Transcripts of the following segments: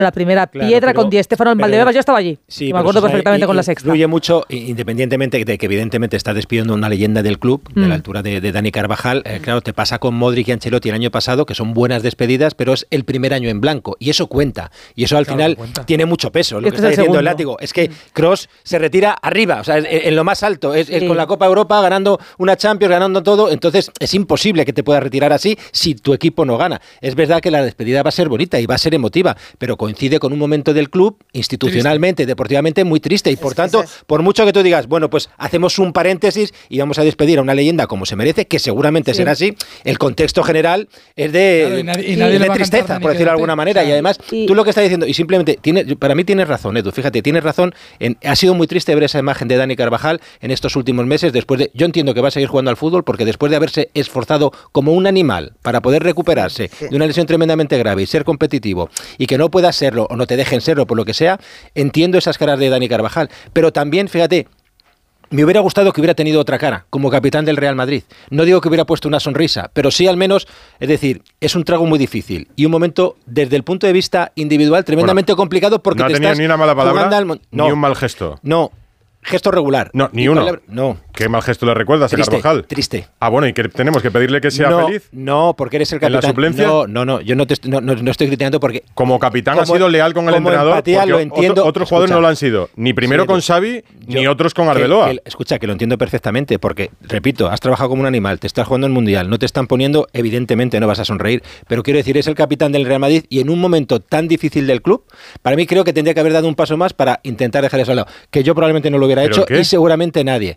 La primera piedra con Di Stéfano en Valdebebas, yo estaba allí. Sí, me acuerdo perfectamente con la sexta. Influye mucho, independientemente de que evidentemente estás despidiendo una leyenda del club, de la altura de Dani Carvajal. Claro, te pasa con Modric y Ancelotti el año pasado, que son buenas despedidas, pero es el primer año en blanco. Y eso cuenta. Y eso al final tiene mucho peso. Lo que está diciendo el látigo es que Kroos se retira arriba, o sea, en lo más alto. Es con la Copa Europa, ganando una Champions, ganando todo. Entonces es imposible que te puedas retirar así si tu equipo no gana. Es verdad que la despedida va a ser bonita y va a ser emotiva, pero coincide con un momento del club, institucionalmente, deportivamente, muy triste. Y por tanto, por mucho que tú digas, bueno, pues hacemos un paréntesis y vamos a despedir a una leyenda como se merece, que seguramente será así, el contexto general es de, de tristeza, por decirlo de alguna manera. Y además, tú lo que estás diciendo, y simplemente, para mí tienes razón, Edu, fíjate, tienes razón, ha sido muy triste ver esa imagen de Dani Carvajal en estos últimos meses, yo entiendo que va a seguir jugando al fútbol, porque después de haberse esforzado como un animal para poder recuperarse de una lesión tremendamente grave y ser competitivo, y que no puedas serlo, o no te dejen serlo por lo que sea, entiendo esas caras de Dani Carvajal, pero también, fíjate, me hubiera gustado que hubiera tenido otra cara, como capitán del Real Madrid. No digo que hubiera puesto una sonrisa, pero sí al menos, es decir, es un trago muy difícil y un momento, desde el punto de vista individual, tremendamente complicado, porque no te tenía estás ni una mala palabra, ni un mal gesto. No, gesto regular. No, ni uno. No. ¿Qué mal gesto le recuerdas a Carvajal? Triste. Ah, bueno, ¿y que tenemos que pedirle que sea feliz? No, porque eres el capitán. ¿En la suplencia? No, yo no estoy criticando porque... Como capitán ha sido leal con el entrenador, empatía, lo entiendo. Otros jugadores no lo han sido. Ni primero con Xavi, ni otros con Arbeloa. Escucha, que lo entiendo perfectamente, porque, repito, has trabajado como un animal, te estás jugando el Mundial, no te están poniendo, evidentemente no vas a sonreír, pero quiero decir, es el capitán del Real Madrid y en un momento tan difícil del club, para mí creo que tendría que haber dado un paso más para intentar dejar eso al lado, que yo probablemente no lo hubiera hecho y seguramente nadie.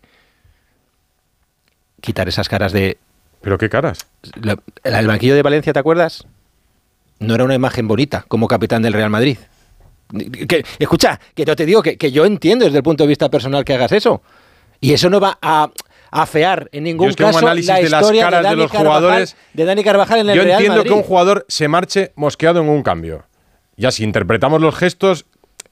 Quitar esas caras de... ¿Pero qué caras? El banquillo de Valencia, ¿te acuerdas? No era una imagen bonita como capitán del Real Madrid. Escucha, que yo te digo que yo entiendo desde el punto de vista personal que hagas eso. Y eso no va a afear en ningún caso un análisis la de las historia caras de los jugadores de Dani Carvajal en el Real Madrid. Yo entiendo que un jugador se marche mosqueado en un cambio. Ya si interpretamos los gestos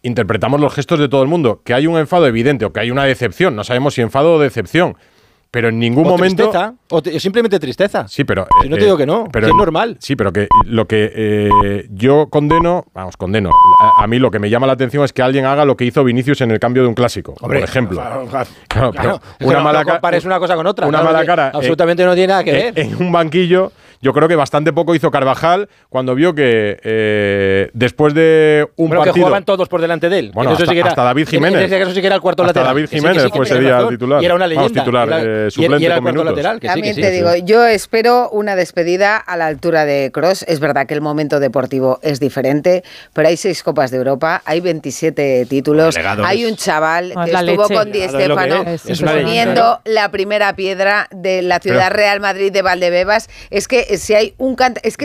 de todo el mundo. Que hay un enfado evidente o que hay una decepción. No sabemos si enfado o decepción. Pero en ningún momento... Tristeza, o simplemente tristeza. Sí, pero... Si no te digo que no, pero es normal. Sí, pero que lo que yo condeno... A mí lo que me llama la atención es que alguien haga lo que hizo Vinicius en el cambio de un clásico, por ejemplo. Claro, no compares una cosa con otra. Una mala cara. Absolutamente no tiene nada que ver. En un banquillo... Yo creo que bastante poco hizo Carvajal cuando vio que después de un partido... que jugaban todos por delante de él. Bueno, hasta David Jiménez. En ese caso sí que era el cuarto lateral. David Jiménez fue ese día titular. Y era una leyenda. Titular, suplente y era el con cuarto minutos. lateral. También te digo, yo espero una despedida a la altura de Kroos. Es verdad que el momento deportivo es diferente, pero hay 6 Copas de Europa, hay 27 títulos, hay un chaval que estuvo con Di Stéfano poniendo la primera piedra de la ciudad Real Madrid de Valdebebas. Es que si hay un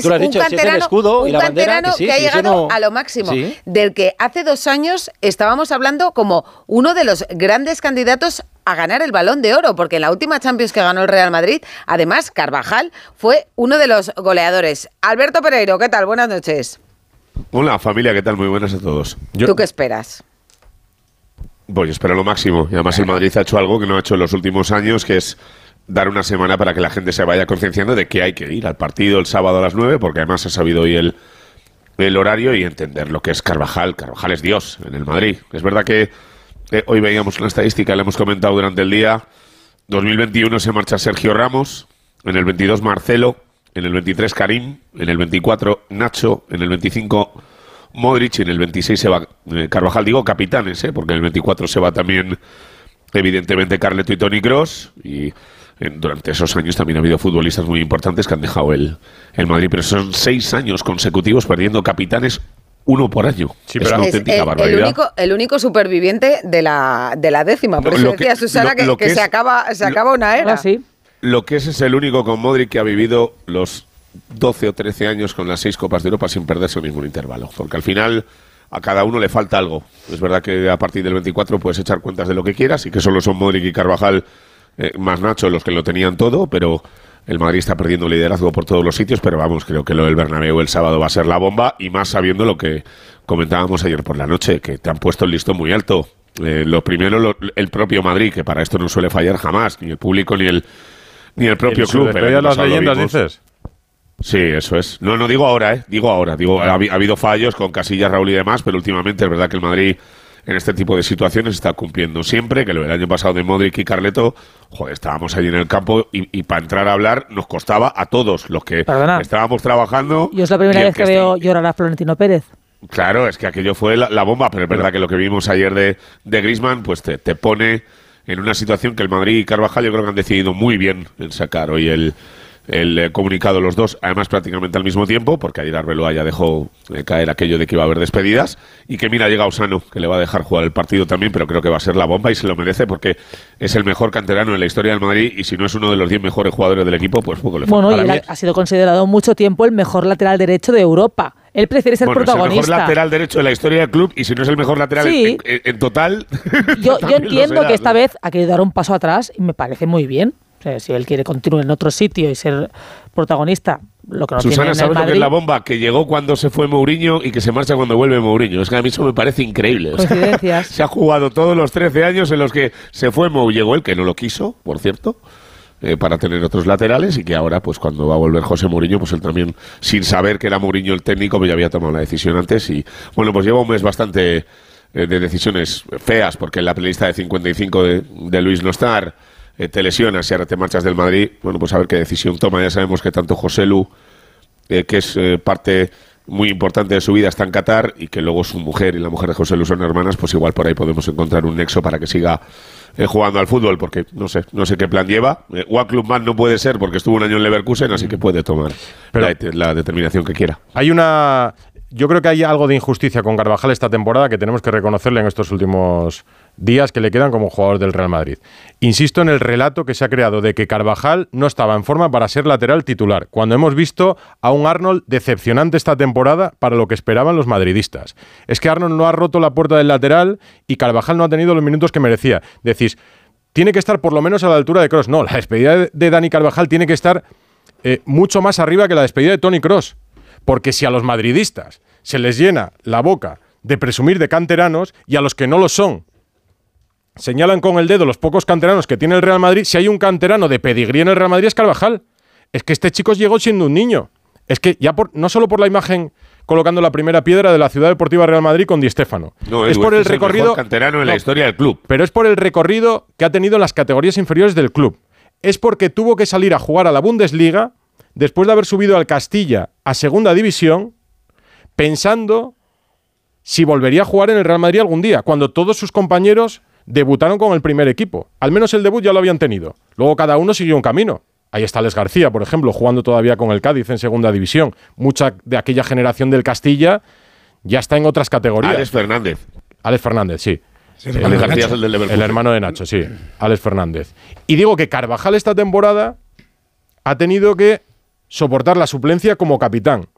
canterano que ha llegado a lo máximo, del que hace 2 años estábamos hablando como uno de los grandes candidatos a ganar el Balón de Oro, porque en la última Champions que ganó el Real Madrid, además, Carvajal fue uno de los goleadores. Alberto Pereiro, ¿qué tal? Buenas noches. Hola, familia, ¿qué tal? Muy buenas a todos. ¿Tú qué esperas? Pues yo espero lo máximo. Y además el Madrid ha hecho algo que no ha hecho en los últimos años, que es dar una semana para que la gente se vaya concienciando de que hay que ir al partido el sábado a las 9, porque además ha sabido hoy el horario y entender lo que es Carvajal. Carvajal es Dios en el Madrid. Es verdad que hoy veíamos una estadística, la hemos comentado durante el día. 2021 se marcha Sergio Ramos, en el 22 Marcelo, en el 23 Karim, en el 24 Nacho, en el 25 Modric y en el 26 se va Carvajal. Digo capitanes, porque en el 24 se va también evidentemente Carleto y Toni Kroos, y durante esos años también ha habido futbolistas muy importantes que han dejado el Madrid, pero son 6 años consecutivos perdiendo capitanes, uno por año. Sí, pero es una auténtica barbaridad. El único superviviente de la décima. Por eso decía Susana que se acaba una era. Sí. Lo que es el único con Modric que ha vivido los 12 o 13 años con las 6 Copas de Europa sin perderse ningún intervalo. Porque al final a cada uno le falta algo. Es verdad que a partir del 24 puedes echar cuentas de lo que quieras y que solo son Modric y Carvajal más Nacho los que lo tenían todo, pero el Madrid está perdiendo liderazgo por todos los sitios, pero vamos, creo que lo del Bernabéu el sábado va a ser la bomba, y más sabiendo lo que comentábamos ayer por la noche, que te han puesto el listón muy alto. Lo primero, el propio Madrid, que para esto no suele fallar jamás, ni el público ni el propio club. Pero las leyendas, dices. Sí, eso es. No digo ahora, Digo ahora. Ha habido fallos con Casillas, Raúl y demás, pero últimamente es verdad que el Madrid en este tipo de situaciones está cumpliendo siempre, que el año pasado de Modric y Carleto, joder, estábamos allí en el campo y para entrar a hablar nos costaba a todos los que estábamos trabajando. Yo es la primera vez que veo llorar a Florentino Pérez. Claro, es que aquello fue la bomba, pero es verdad que lo que vimos ayer de Griezmann pues te pone en una situación que el Madrid y Carvajal yo creo que han decidido muy bien en sacar hoy el comunicado los dos, además prácticamente al mismo tiempo, porque ayer Arbeloa ya dejó caer aquello de que iba a haber despedidas, y que mira, llega Osano, que le va a dejar jugar el partido también, pero creo que va a ser la bomba y se lo merece porque es el mejor canterano en la historia del Madrid, y si no es uno de los 10 mejores jugadores del equipo, pues poco le falta. Bueno, y él ha sido considerado mucho tiempo el mejor lateral derecho de Europa. Él prefiere ser protagonista. Es el mejor lateral derecho de la historia del club, y si no es el mejor lateral en total... Yo entiendo que esta vez ha querido dar un paso atrás y me parece muy bien. O sea, si él quiere continuar en otro sitio y ser protagonista, lo que no Susana, tiene en ¿sabes el lo Madrid? que es la bomba? Que llegó cuando se fue Mourinho y que se marcha cuando vuelve Mourinho. Es que a mí eso me parece increíble. Coincidencias. Se ha jugado todos los 13 años en los que se fue Mou, llegó él, que no lo quiso, por cierto, para tener otros laterales, y que ahora, pues cuando va a volver José Mourinho, pues él también, sin saber que era Mourinho el técnico, pues ya había tomado la decisión antes. Y bueno, pues lleva un mes bastante de decisiones feas, porque en la playlist de 55 de Luis Nostar te lesionas y ahora te marchas del Madrid. Bueno, pues a ver qué decisión toma. Ya sabemos que tanto José Lu, que es parte muy importante de su vida, está en Qatar, y que luego su mujer y la mujer de José Lu son hermanas, pues igual por ahí podemos encontrar un nexo para que siga jugando al fútbol, porque no sé qué plan lleva. One Club Man no puede ser porque estuvo un año en Leverkusen, así que puede tomar la determinación que quiera. Yo creo que hay algo de injusticia con Carvajal esta temporada que tenemos que reconocerle en estos últimos días que le quedan como jugador del Real Madrid. Insisto en el relato que se ha creado de que Carvajal no estaba en forma para ser lateral titular, cuando hemos visto a un Arnold decepcionante esta temporada para lo que esperaban los madridistas. Es que Arnold no ha roto la puerta del lateral y Carvajal no ha tenido los minutos que merecía. Decís, tiene que estar por lo menos a la altura de Kroos. No, la despedida de Dani Carvajal tiene que estar mucho más arriba que la despedida de Toni Kroos. Porque si a los madridistas se les llena la boca de presumir de canteranos, y a los que no lo son señalan con el dedo los pocos canteranos que tiene el Real Madrid, si hay un canterano de pedigrí en el Real Madrid es Carvajal. Es que este chico llegó siendo un niño. Es que ya no solo por la imagen colocando la primera piedra de la Ciudad Deportiva Real Madrid con Di Stéfano. No, es por el recorrido mejor canterano en la historia del club. Pero es por el recorrido que ha tenido en las categorías inferiores del club. Es porque tuvo que salir a jugar a la Bundesliga después de haber subido al Castilla a Segunda División, pensando si volvería a jugar en el Real Madrid algún día, cuando todos sus compañeros debutaron con el primer equipo. Al menos el debut ya lo habían tenido. Luego cada uno siguió un camino. Ahí está Alex García, por ejemplo, jugando todavía con el Cádiz en Segunda División. Mucha de aquella generación del Castilla ya está en otras categorías. Alex Fernández, sí. Alex García es el del Leverkusen. El hermano de Nacho, sí. Alex Fernández. Y digo que Carvajal esta temporada ha tenido que soportar la suplencia como capitán.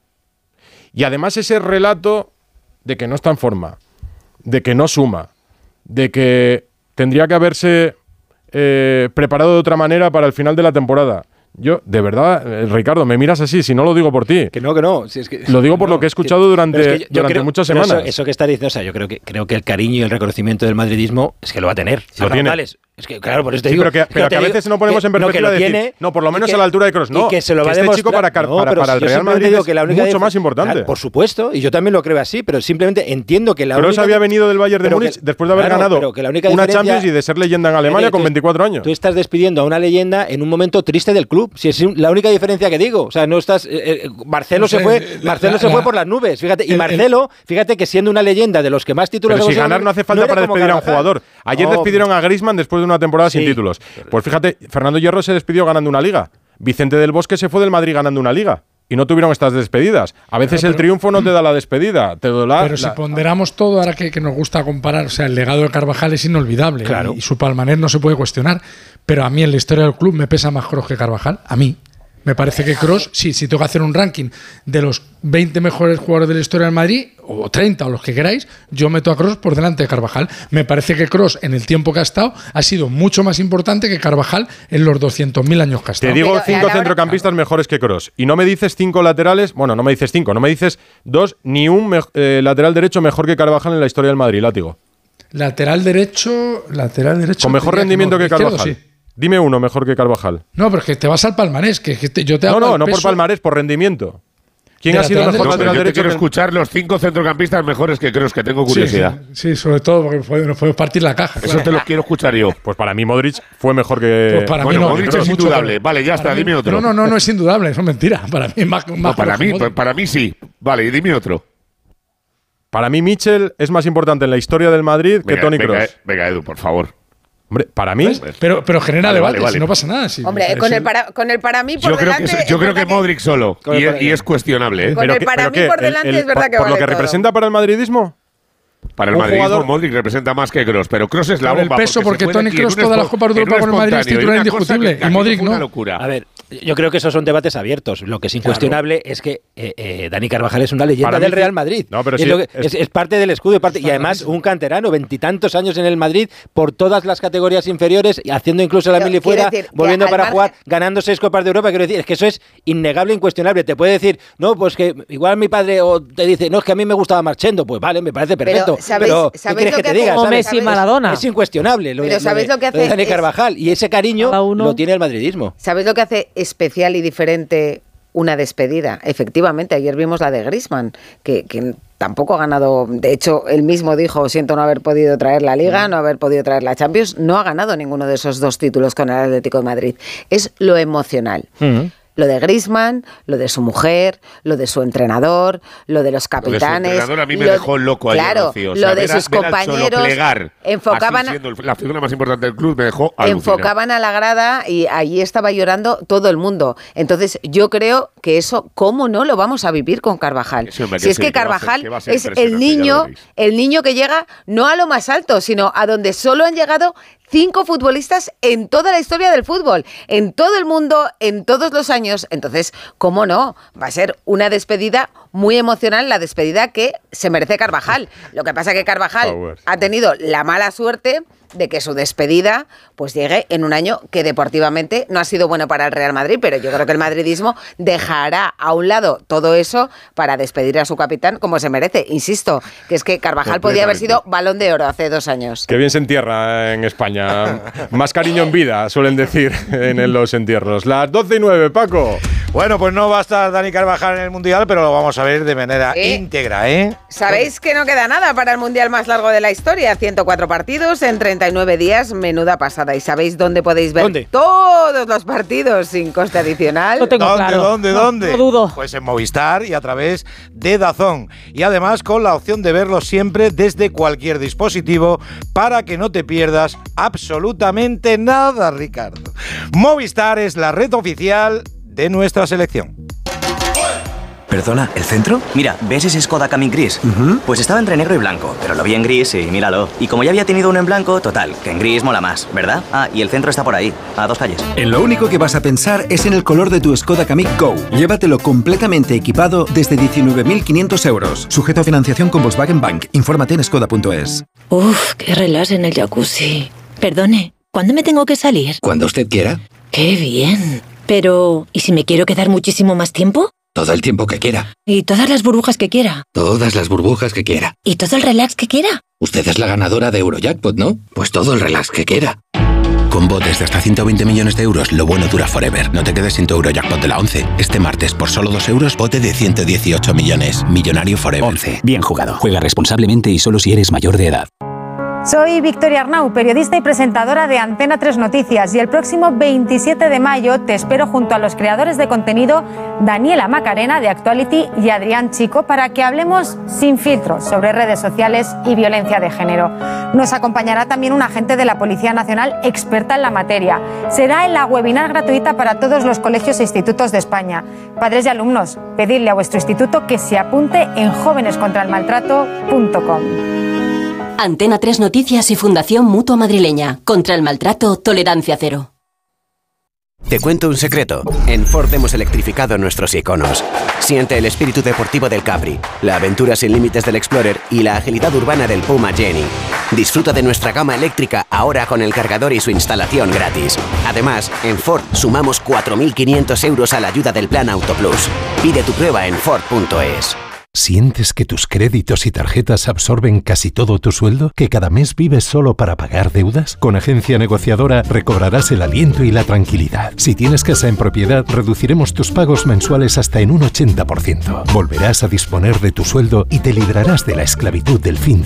Y además ese relato de que no está en forma, de que no suma, de que tendría que haberse preparado de otra manera para el final de la temporada. Yo, de verdad, Ricardo, me miras así, si no lo digo por ti. Que no. Si es que, lo digo por lo que he escuchado durante muchas semanas. Eso que está diciendo, o sea, yo creo que el cariño y el reconocimiento del madridismo es que lo va a tener. Lo tiene. Es que, claro, por eso te digo. Pero que a veces no ponemos en perspectiva decir, no, por lo menos a la altura de Kroos. No, que se lo va este chico para el Real Madrid es mucho más importante. Claro, por supuesto, y yo también lo creo así, pero simplemente entiendo que la Kroos había venido del Bayern de Múnich después de haber ganado una Champions y de ser leyenda en Alemania con 24 años. Tú estás despidiendo a una leyenda en un momento triste del club. Si es la única diferencia que digo. O sea, no estás... Marcelo se fue por las nubes, fíjate. Y Marcelo, fíjate que siendo una leyenda de los que más títulos... Pero si ganar no hace falta para despedir a un jugador. Ayer despidieron a Griezmann después de una temporada sin títulos. Pues fíjate, Fernando Hierro se despidió ganando una liga. Vicente del Bosque se fue del Madrid ganando una liga. Y no tuvieron estas despedidas. A veces el triunfo no te da la despedida. Pero si ponderamos todo, ahora que nos gusta comparar, o sea, el legado de Carvajal es inolvidable. Claro. Y su palmarés no se puede cuestionar. Pero a mí en la historia del club me pesa más Kroos que Carvajal. A mí. Me parece que Kroos, si tengo que hacer un ranking de los 20 mejores jugadores de la historia del Madrid, o 30, o los que queráis, yo meto a Kroos por delante de Carvajal. Me parece que Kroos, en el tiempo que ha estado, ha sido mucho más importante que Carvajal en los 200.000 años que ha estado. Te digo 5 centrocampistas mejores que Kroos. Y no me dices 5 laterales, bueno, no me dices 5, no me dices 2, ni un lateral derecho mejor que Carvajal en la historia del Madrid, Látigo. Lateral derecho... Con mejor rendimiento que Carvajal. Izquierdo, sí. Dime uno mejor que Carvajal. No, pero es que te vas al palmarés. Yo te hablo no por palmarés, por rendimiento. ¿Quién ha sido el mejor lateral derecho? Yo quiero escuchar los 5 centrocampistas mejores que Kroos, que tengo curiosidad. Sí, sobre todo porque nos podemos partir la caja. Eso te lo quiero escuchar yo. Pues para mí Modric fue mejor que... Pues para mí no, Modric es indudable. Vale, ya está, dime otro. No es indudable, eso es mentira. Para mí es más para mí sí. Vale, y dime otro. Para mí Michel es más importante en la historia del Madrid que Toni Kroos. Venga, Edu, por favor. Hombre, para mí... Pero genera debate, si no pasa nada. Hombre, con el para mí por delante... Yo creo que Modric solo, y es cuestionable. Con el para mí por delante es verdad que ¿Por vale lo que todo. representa para el madridismo? Para el madridismo, Modric representa más que Kroos, pero Kroos es la bomba. El peso, porque Toni Kroos todas las Copas de Europa con el Madrid es titular indiscutible, y Modric no. A ver, yo creo que esos son debates abiertos. Lo que es incuestionable es que Dani Carvajal es una leyenda del Real Madrid. No, pero es parte del escudo y además un canterano, 20 y tantos años en el Madrid, por todas las categorías inferiores, haciendo incluso la mili fuera, volviendo para jugar, ganando 6 Copas de Europa. Quiero decir, es que eso es innegable, incuestionable. Te puede decir, no, pues que igual mi padre o te dice, no, es que a mí me gustaba Marchendo. Pues vale, me parece perfecto. Pero ¿qué quieres que te diga? Como Messi y Maradona. Es incuestionable lo de Dani Carvajal. Y ese cariño lo tiene el madridismo. ¿Sabéis lo que hace especial y diferente una despedida? Efectivamente, ayer vimos la de Griezmann, que tampoco ha ganado. De hecho, él mismo dijo, siento no haber podido traer la Liga, no haber podido traer la Champions. No ha ganado ninguno de esos 2 títulos con el Atlético de Madrid. Es lo emocional. Lo de Griezmann, lo de su mujer, lo de su entrenador, lo de los capitanes. Lo de su entrenador a mí me dejó loco ayer, claro, Rocío. Lo de sus compañeros. Enfocaban siendo la figura más importante del club, me dejó alucinado. Enfocaban a la grada y allí estaba llorando todo el mundo. Entonces, yo creo que eso, ¿cómo no lo vamos a vivir con Carvajal? Si es que Carvajal es el niño que llega no a lo más alto, sino a donde solo han llegado 5 futbolistas en toda la historia del fútbol, en todo el mundo, en todos los años. Entonces, ¿cómo no? Va a ser una despedida muy emocional, la despedida que se merece Carvajal. Lo que pasa es que Carvajal ha tenido la mala suerte de que su despedida pues llegue en un año que deportivamente no ha sido bueno para el Real Madrid, pero yo creo que el madridismo dejará a un lado todo eso para despedir a su capitán como se merece. Insisto, que es que Carvajal podía haber sido Balón de Oro hace 2 años. Qué bien se entierra en España. Más cariño en vida, suelen decir en los entierros. Las 12:09, Paco. Bueno, pues no va a estar Dani Carvajal en el Mundial, pero lo vamos a ver de manera íntegra, ¿eh? ¿Sabéis que no queda nada para el Mundial más largo de la historia? 104 partidos en 39 días, menuda pasada. ¿Y sabéis dónde podéis ver todos los partidos sin coste adicional? Lo tengo claro. ¿Dónde? No dudo. Pues en Movistar y a través de DAZN. Y además con la opción de verlo siempre desde cualquier dispositivo para que no te pierdas absolutamente nada, Ricardo. Movistar es la red oficial de nuestra selección. ¿Perdona, el centro? Mira, ¿ves ese Skoda Kamiq gris? Pues estaba entre negro y blanco, pero lo vi en gris y míralo. Y como ya había tenido uno en blanco, total, que en gris mola más, ¿verdad? Ah, y el centro está por ahí, a 2 calles. En lo único que vas a pensar es en el color de tu Skoda Kamiq Go. Llévatelo completamente equipado desde 19.500 euros. Sujeto a financiación con Volkswagen Bank. Infórmate en skoda.es. Uf, qué relax en el jacuzzi. Perdone, ¿cuándo me tengo que salir? Cuando usted quiera. ¡Qué bien! Pero, ¿y si me quiero quedar muchísimo más tiempo? Todo el tiempo que quiera. ¿Y todas las burbujas que quiera? Todas las burbujas que quiera. ¿Y todo el relax que quiera? Usted es la ganadora de Eurojackpot, ¿no? Pues todo el relax que quiera. Con botes de hasta 120 millones de euros, lo bueno dura forever. No te quedes sin tu Eurojackpot de la 11. Este martes, por solo 2 euros, bote de 118 millones. Millonario forever. 11. Bien jugado. Juega responsablemente y solo si eres mayor de edad. Soy Victoria Arnau, periodista y presentadora de Antena 3 Noticias, y el próximo 27 de mayo te espero junto a los creadores de contenido Daniela Macarena de Actuality y Adrián Chico para que hablemos sin filtros sobre redes sociales y violencia de género. Nos acompañará también un agente de la Policía Nacional experta en la materia. Será en la webinar gratuita para todos los colegios e institutos de España. Padres y alumnos, pedidle a vuestro instituto que se apunte en jovenescontraelmaltrato.com. Antena 3 Noticias y Fundación Mutua Madrileña. Contra el maltrato, tolerancia cero. Te cuento un secreto. En Ford hemos electrificado nuestros iconos. Siente el espíritu deportivo del Capri, la aventura sin límites del Explorer y la agilidad urbana del Puma Jenny. Disfruta de nuestra gama eléctrica ahora con el cargador y su instalación gratis. Además, en Ford sumamos 4.500 euros a la ayuda del Plan Auto Plus. Pide tu prueba en Ford.es. ¿Sientes que tus créditos y tarjetas absorben casi todo tu sueldo? ¿Que cada mes vives solo para pagar deudas? Con Agencia Negociadora recobrarás el aliento y la tranquilidad. Si tienes casa en propiedad, reduciremos tus pagos mensuales hasta en un 80%. Volverás a disponer de tu sueldo y te librarás de la esclavitud del fin de